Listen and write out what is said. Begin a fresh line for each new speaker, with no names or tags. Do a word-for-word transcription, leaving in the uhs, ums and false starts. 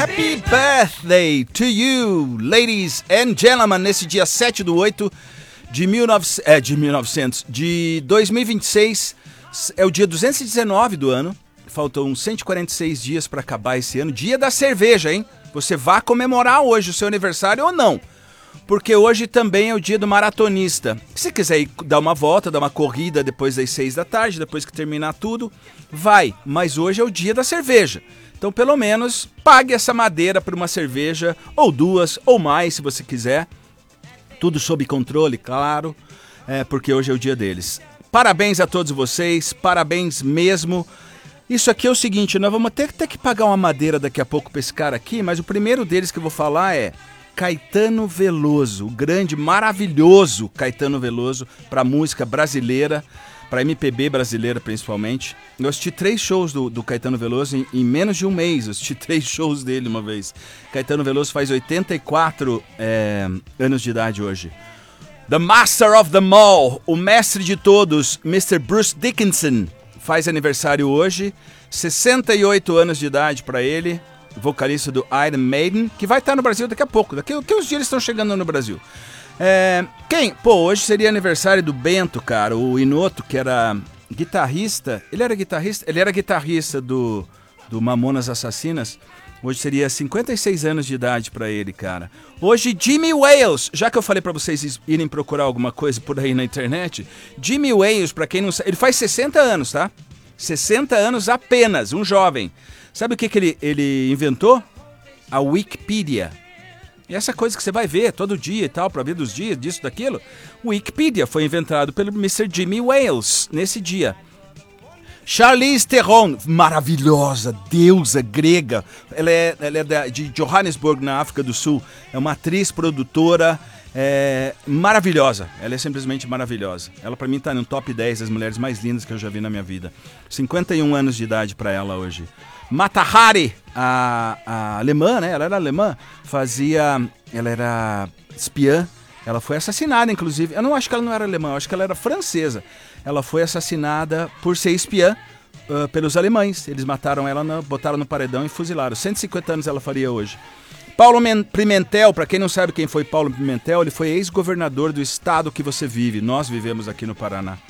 Happy birthday to you, ladies and gentlemen, nesse dia sete do oito de, mil e novecentos, é, de mil e novecentos, de dois mil e vinte e seis, é o dia duzentos e dezenove do ano, faltam uns cento e quarenta e seis dias para acabar esse ano, dia da cerveja, hein? Você vai comemorar hoje o seu aniversário ou não? Porque hoje também é o dia do maratonista. Se quiser ir dar uma volta, dar uma corrida depois das seis da tarde, depois que terminar tudo, vai. Mas hoje é o dia da cerveja. Então, pelo menos, pague essa madeira por uma cerveja, ou duas, ou mais, se você quiser. Tudo sob controle, claro, é, porque hoje é o dia deles. Parabéns a todos vocês, parabéns mesmo. Isso aqui é o seguinte, nós vamos ter, ter que pagar uma madeira daqui a pouco para esse cara aqui, mas o primeiro deles que eu vou falar é Caetano Veloso, o grande, maravilhoso Caetano Veloso para música brasileira, para M P B brasileira principalmente. Eu assisti três shows do, do Caetano Veloso em, em menos de um mês, eu assisti três shows dele uma vez. Caetano Veloso faz oitenta e quatro é, anos de idade hoje. The Master of them all, o mestre de todos, mister Bruce Dickinson, faz aniversário hoje, sessenta e oito anos de idade para ele. Vocalista do Iron Maiden, que vai estar no Brasil daqui a pouco. Daqui a uns dias eles estão chegando no Brasil. É, quem? Pô, hoje seria aniversário do Bento, cara, o Inoto, que era guitarrista. Ele era guitarrista? Ele era guitarrista do, do Mamonas Assassinas. Hoje seria cinquenta e seis anos de idade pra ele, cara. Hoje, Jimmy Wales, já que eu falei pra vocês irem procurar alguma coisa por aí na internet, Jimmy Wales, pra quem não sabe, ele faz sessenta anos, tá? sessenta anos apenas, um jovem. Sabe o que, que ele, ele inventou? A Wikipedia. E essa coisa que você vai ver todo dia e tal, pra ver dos dias, disso, daquilo. Wikipedia foi inventado pelo mister Jimmy Wales nesse dia. Charlize Theron, maravilhosa, deusa grega. Ela é, ela é da, de Johannesburg, na África do Sul. É uma atriz, produtora, é, maravilhosa. Ela é simplesmente maravilhosa. Ela pra mim tá no top dez das mulheres mais lindas que eu já vi na minha vida. cinquenta e um anos de idade pra ela hoje. Mata Hari, a, a alemã, né? Ela era alemã, fazia... Ela era espiã. Ela foi assassinada, inclusive. Eu não acho que ela não era alemã, eu acho que ela era francesa. Ela foi assassinada por ser espiã uh, pelos alemães. Eles mataram ela, no, botaram no paredão e fuzilaram. cento e cinquenta anos ela faria hoje. Paulo Pimentel, para quem não sabe quem foi Paulo Pimentel, ele foi ex-governador do estado que você vive. Nós vivemos aqui no Paraná.